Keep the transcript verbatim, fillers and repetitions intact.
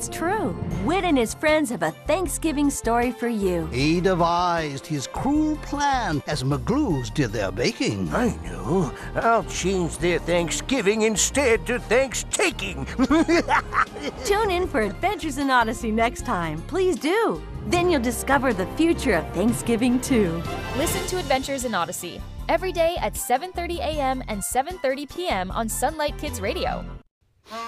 it's true. Wit and his friends have a Thanksgiving story for you. He devised his cruel plan as McGlues did their baking. I know. I'll change their Thanksgiving instead to Thanks-taking. Tune in for Adventures in Odyssey next time. Please do. Then you'll discover the future of Thanksgiving too. Listen to Adventures in Odyssey every day at seven thirty a m and seven thirty p m on Sunlight Kids Radio.